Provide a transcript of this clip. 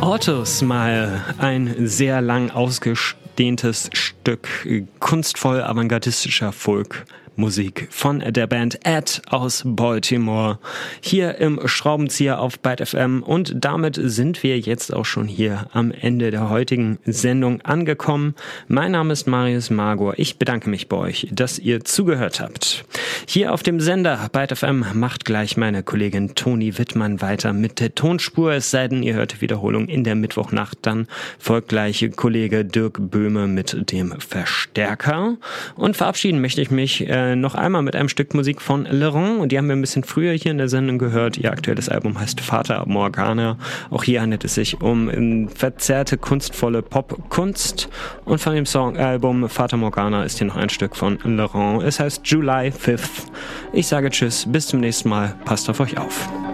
Autosmile, ein sehr lang ausgedehntes Stück kunstvoll avantgardistischer Folkmusik von der Band Ed aus Baltimore, hier im Schraubenzieher auf Byte FM, und damit sind wir jetzt auch schon hier am Ende der heutigen Sendung angekommen. Mein Name ist Marius Magor, ich bedanke mich bei euch, dass ihr zugehört habt. Hier auf dem Sender Byte FM macht gleich meine Kollegin Toni Wittmann weiter mit der Tonspur, es sei denn, ihr hört Wiederholung in der Mittwochnacht, dann folgt gleich Kollege Dirk Böhme mit dem Verstärker, und verabschieden möchte ich mich noch einmal mit einem Stück Musik von Laurent, und die haben wir ein bisschen früher hier in der Sendung gehört. Ihr aktuelles Album heißt Fata Morgana. Auch hier handelt es sich um verzerrte, kunstvolle Popkunst, und von dem Album Fata Morgana ist hier noch ein Stück von Laurent. Es heißt July 5th. Ich sage Tschüss, bis zum nächsten Mal, passt auf euch auf.